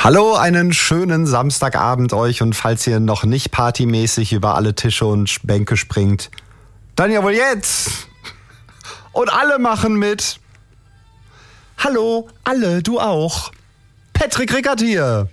Hallo, einen schönen Samstagabend euch und falls ihr noch nicht partymäßig über alle Tische und Bänke springt, dann ja wohl jetzt! Und alle machen mit! Hallo, alle, du auch! Patrick Rickert hier!